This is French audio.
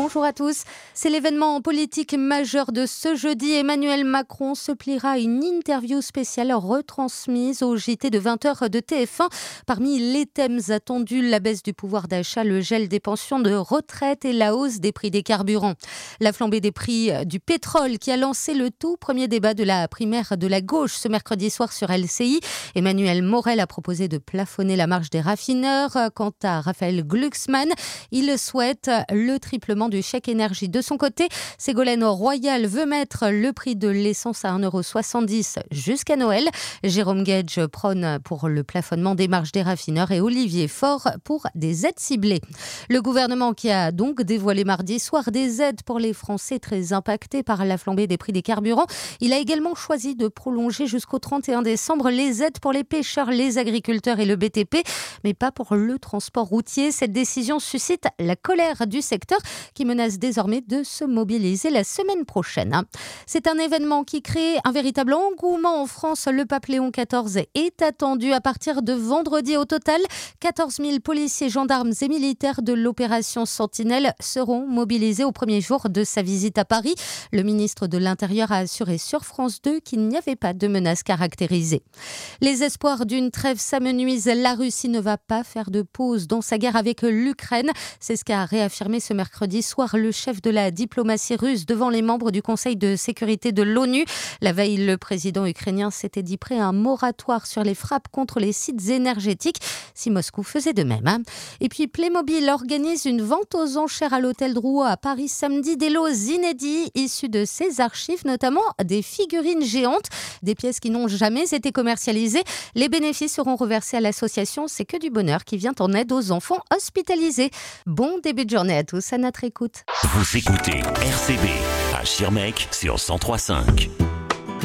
bonjour à tous. C'est l'événement politique majeur de ce jeudi. Emmanuel Macron se pliera à une interview spéciale retransmise au JT de 20h de TF1. Parmi les thèmes attendus, la baisse du pouvoir d'achat, le gel des pensions de retraite et la hausse des prix des carburants. La flambée des prix du pétrole qui a lancé le tout premier débat de la primaire de la gauche ce mercredi soir sur LCI. Emmanuel Morel a proposé de plafonner la marge des raffineurs. Quant à Raphaël Glucksmann, il souhaite le triplement du chèque énergie. De son côté, Ségolène Royal veut mettre le prix de l'essence à 1,70 € jusqu'à Noël. Jérôme Guedj prône pour le plafonnement des marges des raffineurs et Olivier Faure pour des aides ciblées. Le gouvernement qui a donc dévoilé mardi soir des aides pour les Français très impactés par la flambée des prix des carburants. Il a également choisi de prolonger jusqu'au 31 décembre les aides pour les pêcheurs, les agriculteurs et le BTP, mais pas pour le transport routier. Cette décision suscite la colère du secteur qui menace désormais de se mobiliser la semaine prochaine. C'est un événement qui crée un véritable engouement en France. Le pape Léon XIV est attendu à partir de vendredi. Au total, 14 000 policiers, gendarmes et militaires de l'opération Sentinelle seront mobilisés au premier jour de sa visite à Paris. Le ministre de l'Intérieur a assuré sur France 2 qu'il n'y avait pas de menace caractérisée. Les espoirs d'une trêve s'amenuisent. La Russie ne va pas faire de pause dans sa guerre avec l'Ukraine. C'est ce qu'a réaffirmé ce mercredi soir le chef de la diplomatie russe devant les membres du Conseil de sécurité de l'ONU. La veille, le président ukrainien s'était dit prêt à un moratoire sur les frappes contre les sites énergétiques si Moscou faisait de même. Et puis Playmobil organise une vente aux enchères à l'hôtel Drouot à Paris samedi. Des lots inédits issus de ses archives, notamment des figurines géantes, des pièces qui n'ont jamais été commercialisées. Les bénéfices seront reversés à l'association C'est que du bonheur qui vient en aide aux enfants hospitalisés. Bon début de journée à tous à notre écoute. Vous écoutez RCB à Schirmeck sur 103.5.